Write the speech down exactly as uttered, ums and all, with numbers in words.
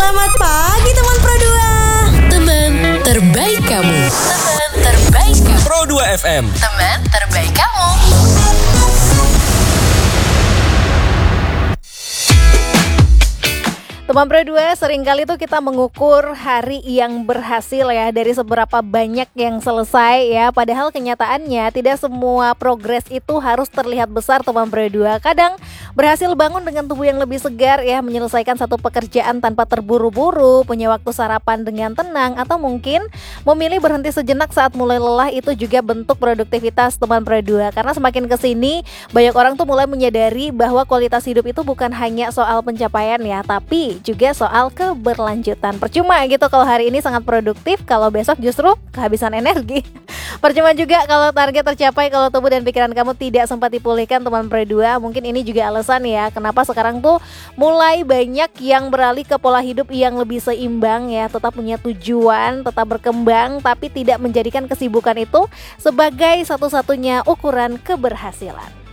Selamat pagi teman Pro dua. Teman terbaik kamu. Teman terbaik kamu. Pro dua F M. Teman terbaik kamu. Teman Pro dua, seringkali tuh kita mengukur hari yang berhasil ya dari seberapa banyak yang selesai ya. Padahal kenyataannya tidak semua progres itu harus terlihat besar teman Pro dua. Kadang berhasil bangun dengan tubuh yang lebih segar ya, menyelesaikan satu pekerjaan tanpa terburu-buru, punya waktu sarapan dengan tenang, atau mungkin memilih berhenti sejenak saat mulai lelah, itu juga bentuk produktivitas teman Pro dua. Karena semakin kesini banyak orang tuh mulai menyadari bahwa kualitas hidup itu bukan hanya soal pencapaian ya, tapi juga soal keberlanjutan. Percuma gitu kalau hari ini sangat produktif, kalau besok justru kehabisan energi. Percuma juga kalau target tercapai, kalau tubuh dan pikiran kamu tidak sempat dipulihkan teman Pro dua. Mungkin ini juga alasan ya kenapa sekarang tuh mulai banyak yang beralih ke pola hidup yang lebih seimbang ya, tetap punya tujuan, tetap berkembang, tapi tidak menjadikan kesibukan itu sebagai satu-satunya ukuran keberhasilan.